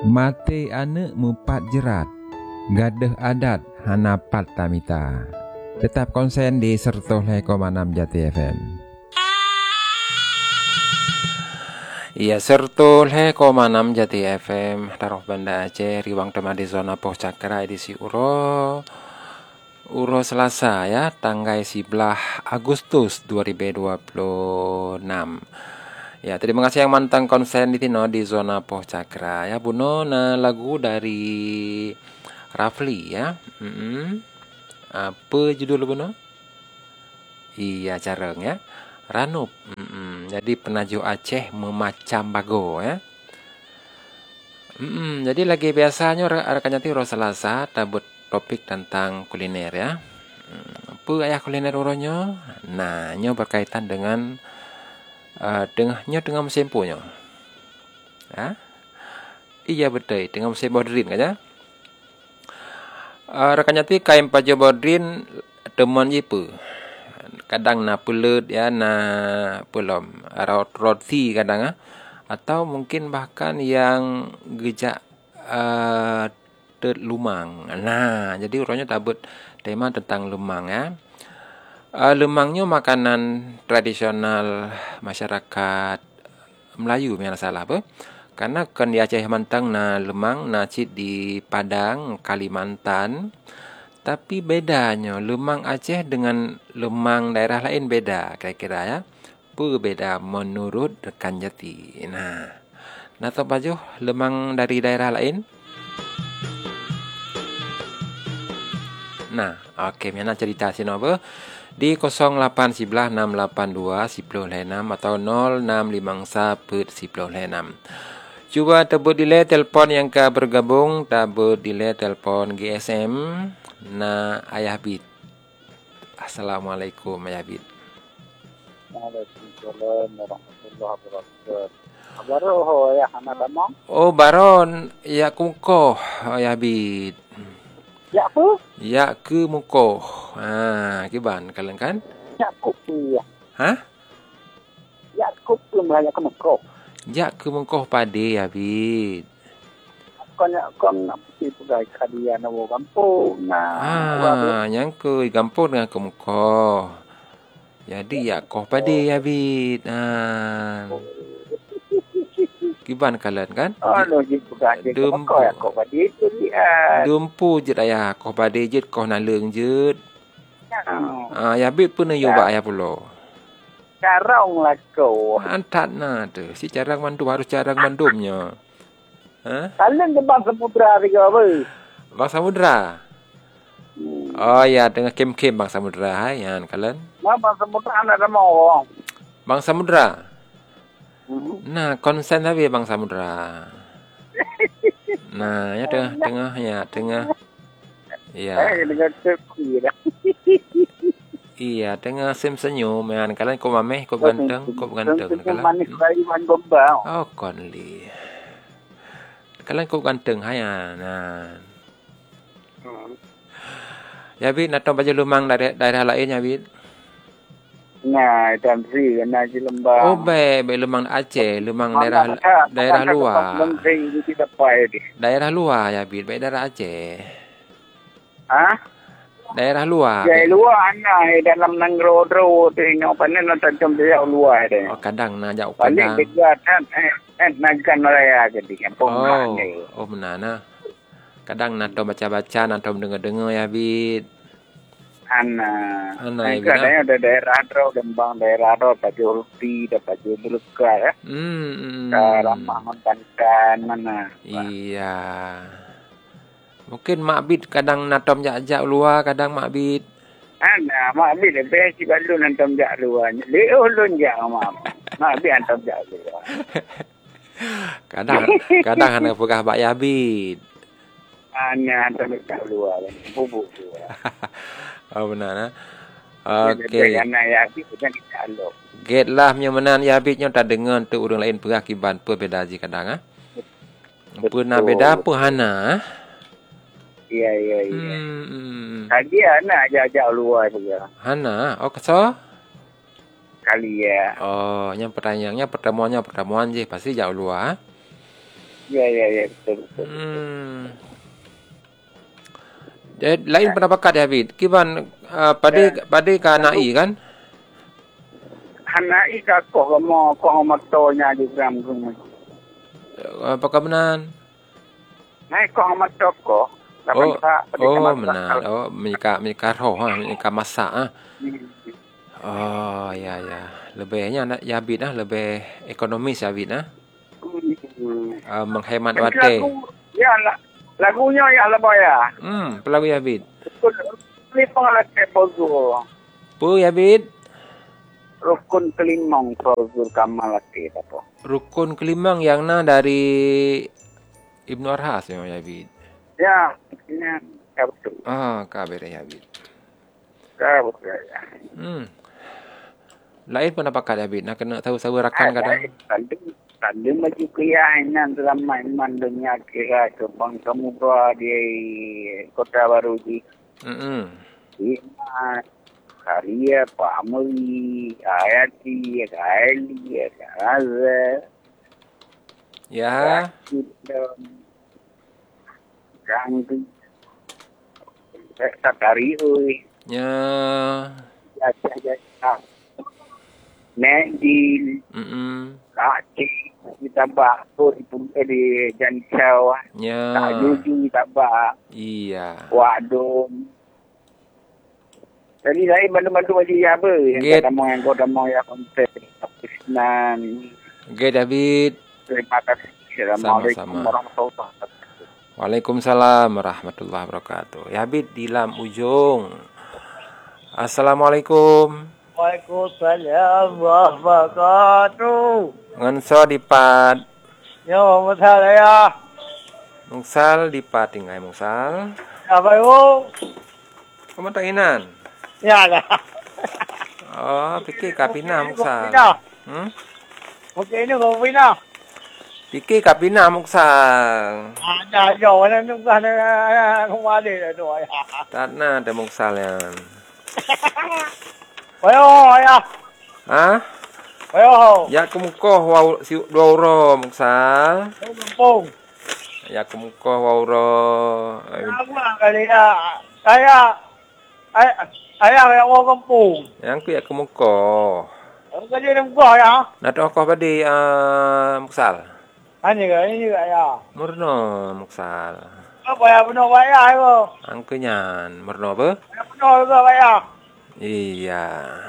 Mate ane mupat jerat, gadah adat hanapat tamita. Tetap konsen di 105,6 Jati FM. Iya, 105,6 Jati FM. Taruh Banda Aceh, Riwang Tema di zona Poh Cakra edisi Uro Selasa ya, tanggal 11 Agustus 2026. Ya, terima kasih yang mantang konsen di tino di zona Poh Cakra ya. Buno na lagu dari Rafli ya. Apa judul Buno? Iya, Careng ya. Ranup. Jadi penajuk Aceh memacam bago ya. Jadi lagi biasanya rekan jati Uro Selasa tabut topik tentang kuliner ya. Apa ayah kuliner uronyo? Nah, nyo berkaitan dengan dengan musim punya. Ya? Iya betul, dengan musim bodrin kan ya. Rekan jati kain pajo bodrin teman jipu. Kadang na pulut ya, na pelom roti kadang atau mungkin bahkan yang gejak lumang. Nah, jadi urangnya tabut tema tentang lumang ya. Lemangnya makanan tradisional masyarakat Melayu yang salah apa? Karena kan di Aceh Mantang na lemang nacit di Padang, Kalimantan. Tapi bedanya lemang Aceh dengan lemang daerah lain beda kira-kira ya. Berbeda menurut rekan jati. Nah tahu baju lemang dari daerah lain? Nah, oke, mana cerita sini apa? Di 0811-682-1006 atau 0651-1006. Cuba tebut delay telefon yang ke bergabung, tabut delay telefon GSM. Nah, Ayah Bid. Assalamualaikum Ayah Bid. Waalaikumsalam warahmatullahi wabarakatuh. Baru ya hana damang? Oh, baron ya kumkoh Ayah Bid. Ya apa? Ya ke mukoh. Kiban kalian kan? Ya kupu ya. Hah? Ya kupu banyak kemukoh. Ya ke mukoh pade ya Bid. Kon nak pergi pegai kadian awo kampung. Yang ke kampung dengan ke mukoh. Jadi ya koh pade ya Bid. Kiban kalian kan? Gitu pegai kemukoh ya koh pade itu lihat. Dumpu je ayah koh pade je koh naleng je. Ya Bid pun nyoba ayah pulo. Carang lah kau. Antat na tu. Si carang mandum harus carang mandumnya. Kalian ke Bang Samudra tiga apa? Bang Samudra. Oh ya, dengan kem-kem Bang Samudra yan kalian. Bang Samudra ada mau. Bang Samudra. Nah, konsen tapi Bang Samudra. Nah, ya tengah. Iya. Dengan sepi dah. Iya, tengah senyum yan kalian kau mameh, kau ganteng kalian. Manis bayi man gombang. Oh, konli. Kalian kau ganteng hayan. Nah. Ya Bid, nak tahu baju lumang dari daerah lain ya Bid? Nah, dan si kena di Lembang. Oh, baik lumang Aceh, lumang daerah luar. Daerah luar ya Bid, baik daerah Aceh. Daerah luar. Daerah luar dalam nangro-ro tu ingat panen nak tajam dia luar deh. Oh, kadang na jauh kadang. Paling dekat nagan raya jadi kampung ni. Oh, benar nah. Kadang nak baca-baca, nak dengar-dengar ya Bid. Kadang ada daerah ro Lembang, daerah ro baju roti, baju belukar ya. Ramah makan mana. Iya. Mungkin Mak Bid kadang natom jak-jak luar, kadang Mak Bid. Mak Bid lebih si balu natom jak luar. Leo lun jak Mak Bid natom jak luar. Kadang hana pegah Bak Ya Bid. Natom jak luar. Bubuk luar. Oh benar nah. Okey. Anak Ya Bid jangan dialog. Get lah menan Ya Bid nya tak dengar tu orang lain pegah kiban pe beda ji kadang Pernah beda apa hana? Iya. Tadi anak ajak luar juga. Hana, so? Kali ya. Oh, yang pertanyaannya pertemuan je pasti jauh luar. Ya, betul. Jadi lain pendapat ya Habib. Kiban pada kanai kan? Hanai ka ko motonya di gram gung. Apakah benar? Nai ko moto ko. Benar. Menika roh menika masak Oh, ya. Lebihnya ya Habib lebih ekonomis ya Habib menghemat wate. Ya, lagunya ya lebih ya. Pelagu ya Habib. Ini pengalat Pogur. Ya Habib. Rukun kelimang Pogur Kamalati apa? Rukun kelimang yang dari Ibnu Arhas ya Habib. Ya, betul. Kabar ya Habib. Betul ya. Lain pendapat ya Habib. Nak kena tahu rakan kadang. Tadi maju keyakinan dalam main dunia kira ke bangsa muda di Kota Baru di. Karya Pak Amuli, Ayati, Kaili, Karaza. Ya. Ganggu. Sakari oi. Ya. Nendil. Kaki kita bakso di Jancau. Ya. Tak juju kita bak. Iya. Wadum. Jadi saya bantu-bantu aja ya apa yang kau mau ya konten Krisnan. David. Terima kasih. Assalamualaikum warahmatullahi wabarakatuh. Waalaikumsalam warahmatullahi wabarakatuh. Ya Habib di Lam Ujung. Assalamualaikum. Waalaikumsalam warahmatullahi wabarakatuh. Ngenso dipat. Ya, Mursal ya. Mursal dipat tinggal Mursal. Apa itu? Kamu tanginan? Ya lah. Pikir kapina Mursal. Okey ini kau pina. Pikir kapina Mursal. Ada jawapan tu kan kembali dah tu ya. Tak ada Mursal yang. Ayo ya. Ayo. Ya kemukoh wau si dua Mursal. Kampung. Ya kemukoh wauro. Aku kali ya. Ayah yang orang kampung. Yang ku ya kemukoh. Aku kerja dalam gua ya. Nak okoh pada Mursal. Ini juga ya. Murno Mursal. Apa ya benar bayar itu? Angkenyan murno apa? Benar juga bayar. Iya.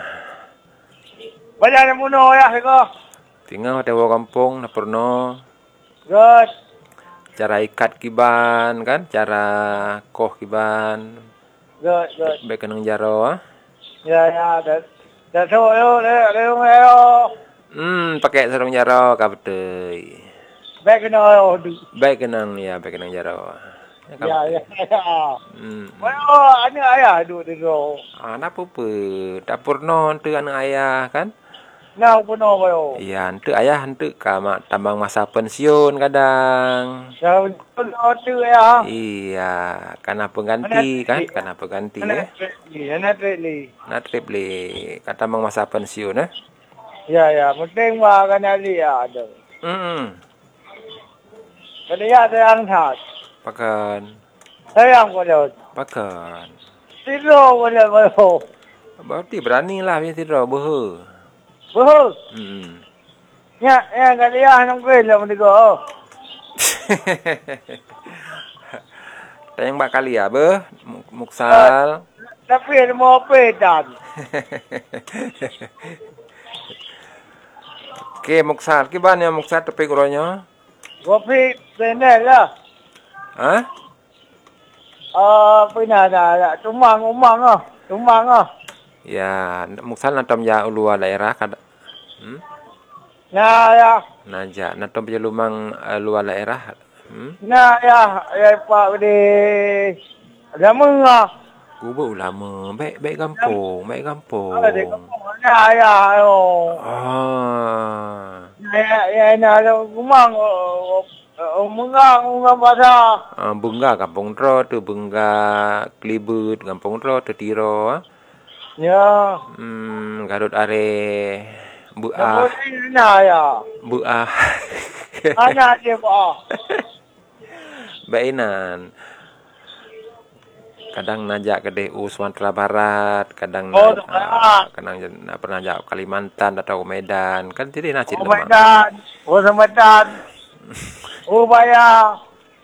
Bayar yang benar ya itu. Tinggal ada orang kampung nak purno. Good. Cara ikat kiban kan, cara koh kiban. Good. Baik kenang jaro Ya. Dah tahu yo. Pakai sarung jaro ka betul. Baik kena tu. Baik kenang jaro. Ya. Well, anak ayah duduk tu. Nak apa? Dapur no tu anak ayah kan? Nak pun yo. Iya, henteu ayah henteu ka tambang masa pensiun kadang. Ya tu ya. Iya, karena pengganti kan, karena pengganti ya. Nak trip li, kata tambang masa pensiun Ya, penting mah kan ali ada. Kalau ya sayang tak. Pakan. Sayang boleh. Pakan. Tidur boleh. Berarti beranilah dia tidur boh. Betul. Ya, kalau ya nak bela mendigo. Tayang bakal ya be, Muksal. Tapi mau pedan. Oke, Muksal, kiban ya Muksal tepi kuronya? Kopi benar lah. Pina dah tumang Ya, Muksal natom ya luar daerah kada. Ya. Naja, natom ya lumang luar daerah. Ya Pak di lama. Gua ulama, baik kampung. Ada kampung. Ya. Ya, ada kumang. Mengang bahasa. Bunga kampung tro tu bunga Klibut kampung tro tu tiro. Ya. Garut are Bu ah. Bu ah. Anak dia Bu ah. Bainan. Kadang najak ke DU Sumatera Barat, kadang pernah najak Kalimantan atau Medan. Kan jadi nasi lemang. Medan. Medan. Bayar.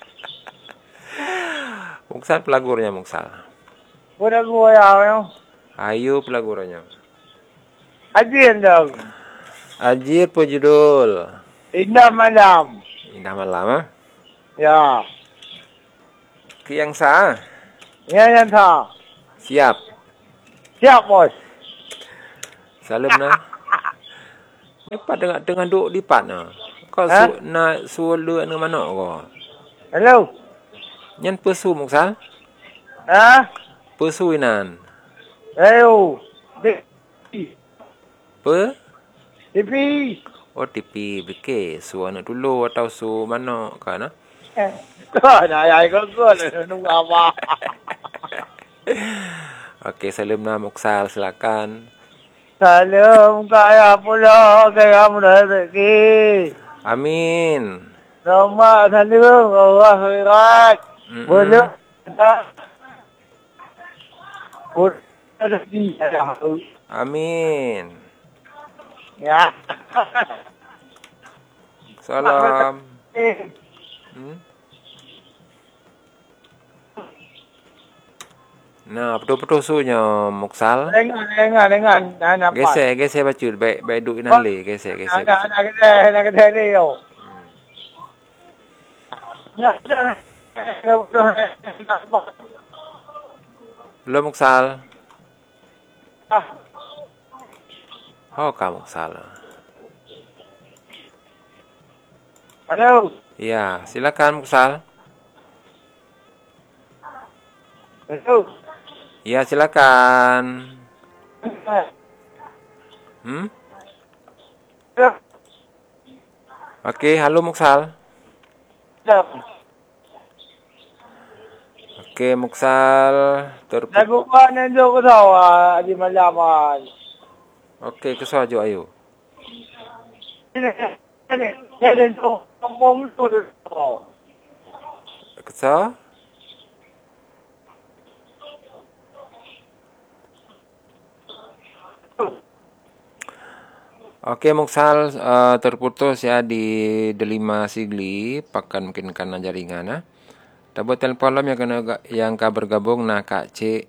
Muksal pelagurnya Muksal. Pelagur ya. Ayo pelagurnya. Ajir dong. Ajir pejudul. Indah malam. Indah malam ah? Ya. Yang sah. Ya yang sah. Siap. Siap bos. Salam nah. Lepas dengan duk lipat nah. Kau nak suruh lu anu mana kau? Hello. Nyan pesu Muksal? Pesu inan. Ayo. TV. Oh TV BK su anak dulu atau su mana kan? Kau nak ayah kau nunggu apa? Okey, salam nama Muksal, silakan. Salam kaya pula kaya mudah rezeki. Amin. Nama salam Allah khairat. Boleh Amin. Ya. Salam. Nah, betul-betul sunya Muksal. Dengar. Geser baju baik duk inan le, geser. Nak kata ni yo. Belum Muksal. Oh, kamu salah. Halo. Ya, silakan Muksal. Halo. Ya, silakan. Okey, halo Muksal. Okey, Muksal. Lagu mana jo ko tahu di malaman. Okey, kesal jo ayo. Ini tu kampung tu. Kesal? Okey, Muksal terputus ya di Delima Sigli, pakan mungkin karena jaringan ah. Tabut telefon lam yang bergabung nah Kak Cik.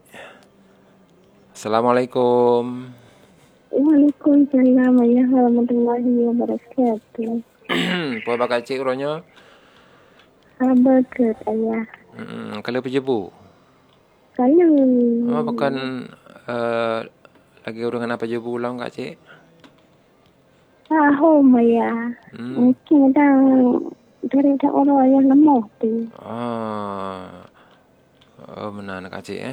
Assalamualaikum. Waalaikumsalam warahmatullahi wabarakatuh. Puan Kak Cik uronyo? Apa ke ayah? Kalau pejebu? Kalau. Oh, bukan lagi urungan apa jebu ulang Kak Cik? Tahu Maya. Mungkin dari orang yang lemah tu. Oh, benar Kak Cik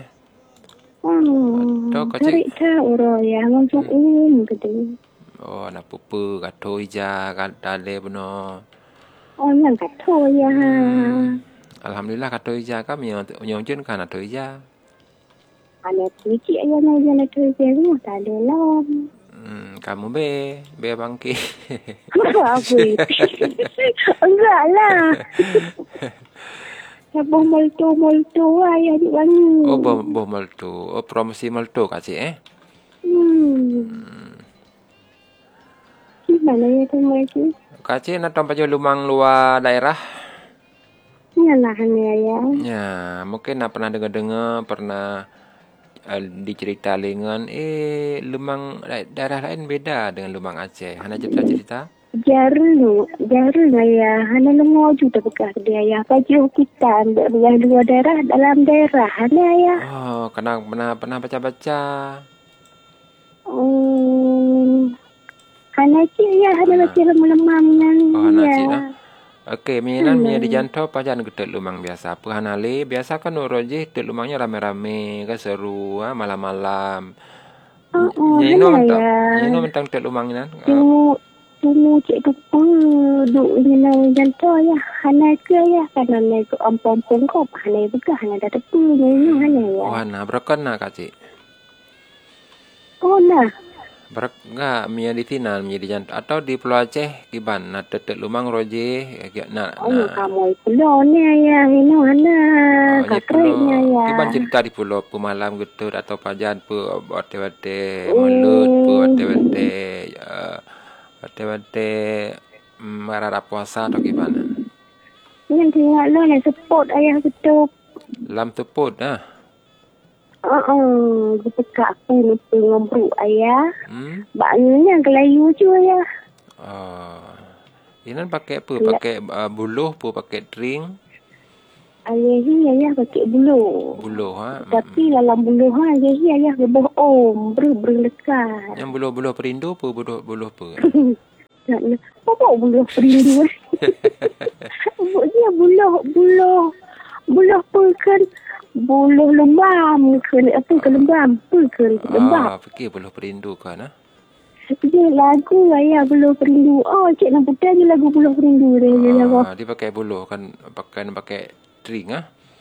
Dari orang yang masuk gitu. Oh, nak pupu gato ija dale benar. Oh, yang gato ya. Alhamdulillah gato ija kami nyonjun kan gato ija. Anak cici ayah nak gato ija ni tak ada lah. Kamu be bangki. Apa? Enggak lah. Bom molto ayah di bang. Oh, bom molto. Oh, promosi molto Kak Cik Mana ya teman itu? Kak Cik nak tempat lumang luar daerah? Yalah ya. Ya, mungkin nak pernah dengar pernah dicerita lengan lemang daerah lain beda dengan lemang Aceh. Hana cerita? Jarang ya. Hana lengo juga bekas dia ya. Baju kita ambil luar daerah dalam daerah. Hana ya. Oh, pernah baca-baca. Hana cik ya. Hana baca lemang nan. Oh, Hana cik lah. Okey, minan di jantau pajan getek lumang biasa. Apa hanale biasa kan urojih getek lumangnya rame-rame, kan seru malam-malam. Nyino mentang getek lumang nan. Tunggu cik tu duk ni jantau ya. Hana ke ya karena naik ampun kau hana buka hana dah tepi ni hana ya. Oh, Hana berapa nak Kak Cik? Oh nah. Berak enggak mia di tinan mia di jantung atau di Pulau Aceh kiban na tetek lumang roje kamu pulau ni ayah ini mana kakreknya ya. Kiban cerita di pulau pemalam gitu atau pajan pu wate-wate melut pu wate-wate marara puasa atau gimana? Yang tengok lo nak support ayah betul. Lam teput Buka aku lupa ngobrol ayah. Baknya kelayu je ayah. Inan pakai apa? Pakai buluh pu pakai drink. Ayah pakai buluh. Buluh Tapi dalam buluh ayah berbohong, berlekat. Yang buluh-buluh perindu pu buluh pu. Apa buluh perindu? Dia buluh apa kan? Buluh lembam ke apa ke lembam ke lembam. Fikir buluh perindu kan Dia lagu ayah buluh perindu. Cik nak putar je lagu buluh perindu dia. Dia pakai buluh kan pakai drink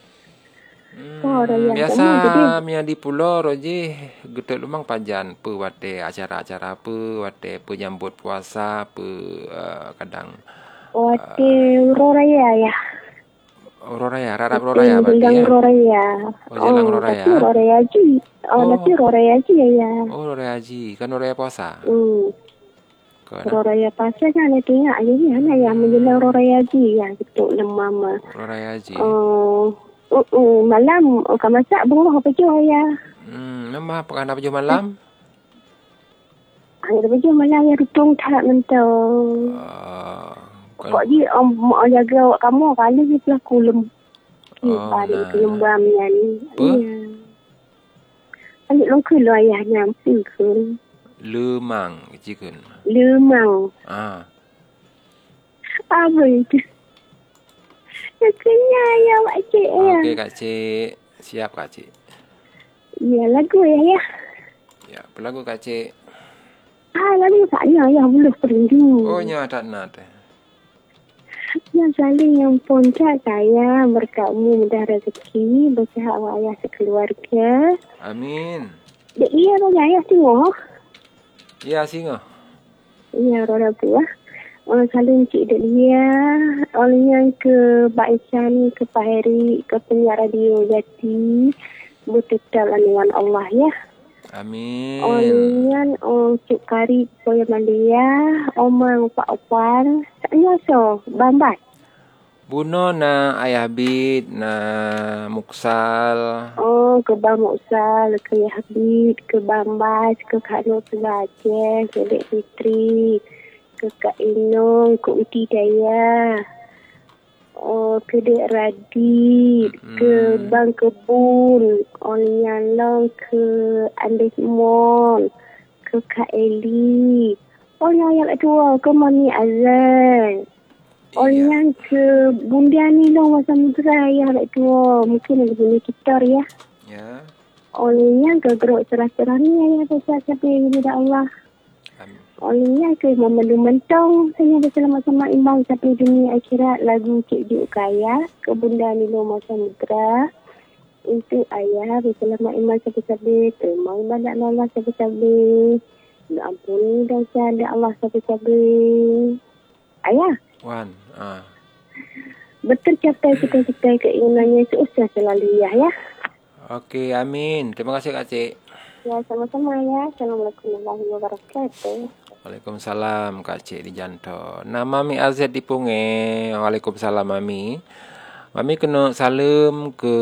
Raya. Biasa mia di pulau roji getek lumang panjan pe wate acara-acara pe wate penyambut puasa pe kadang wate roraya ya. Roraya, rarap roraya berarti ya. Roraya. Jelang roraya. Tapi roraya haji. Tapi roraya haji ya. Roraya haji. Kan roraya puasa. Roraya puasa kan ada tengok aja ni yang menjelang roraya haji ya gitu mama. Roraya haji. Malam kau masak buah apa je ya? Nama pekan apa je malam? Apa je malam ya rutung tak mentau. Kok dia mak jaga awak kamu kali ni pelaku pada kelembamnya ni. Alik longkul lo ayahnya pingkul. Lemang cikun. Lemang. Apa itu? Kenyang ya Pak Cik ya. Okey Kak Cik. Siap Kak Cik. Ya lagu ya. Ya, pelagu Kak Cik. Lagu saya ya belum perindu. Nya tak nak teh. Yang saling yang puncak saya berkamu mudah rezeki bersihat ayah sekeluarga. Amin. Dek iya bagi ayah tengok. Ya singa. Ya roda buah. Saling cik dek dia. Olehnya ke Pak Isan, ke Pak Heri, ke penyiar radio Jati. Betul dengan Allah ya. Amin. Olehnya cik Kari Poya Malia, Omang Pak Opal. Taknya so, Bambat. Buno na ayah bid na muksal. Ke Bang Muksal, ke Yahbid, ke Bambas, ke Kak Nur Pelajar, ke Dek Fitri, ke Kak Inong, ke Uti Daya, ke Dek Radit, ke Bang Kebun, Nyalong, ke Andes Mon, ke Kak Eli, yang kedua ke Mami Azal. Yang ke Bunda ni long masa muda ya kedua mungkin ada bunyi gitar ya. Ya. Yang ke geruk cerah-cerah ni ya pasal sampai kepada Allah. Amin. Yang ke memeluk mentong saya bersama-sama imbang sampai dunia akhirat lagu Cik Juk Kaya ke Bunda ni long masa muda. Itu ayah bersama imbang sampai-sampai terima ibadat Allah sampai-sampai. Ampuni dosa Allah sampai-sampai. Ayah. Wan. Betul capai cita-cita keinginannya seusah selalu ya. Okey, amin. Terima kasih Kak Cik. Ya, sama-sama ya. Assalamualaikum warahmatullahi wabarakatuh. Waalaikumsalam Kak Cik di Janto. Nama Mami Azad di Punge. Waalaikumsalam Mami. Mami kena salam ke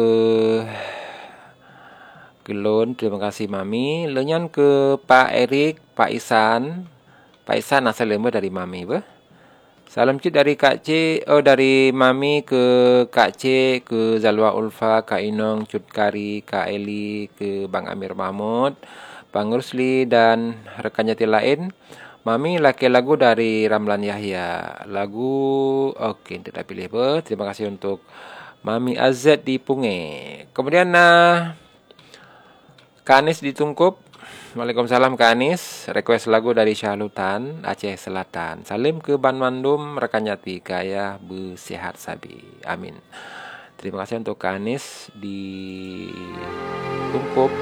Gelon. Terima kasih Mami. Lenyan ke Pak Erik, Pak Isan. Pak Isan asal lemah dari Mami bah. Salam cik dari Kak Cik, dari Mami ke Kak Cik, ke Zalwa Ulfa, Kak Inong, Cut Kari, Kak Eli, ke Bang Amir Mahmud, Bang Rusli dan rekan jati lain. Mami laki lagu dari Ramlan Yahya. Lagu okey tidak pilih apa. Terima kasih untuk Mami Azad di Punge. Kemudian Kak Anis di Tungkup. Waalaikumsalam Kak Anis. Request lagu dari Syahlutan, Aceh Selatan. Salim ke Ban Mandum, rekan jati kaya bersihat sabi. Amin. Terima kasih untuk Kak Anis di Tungkup.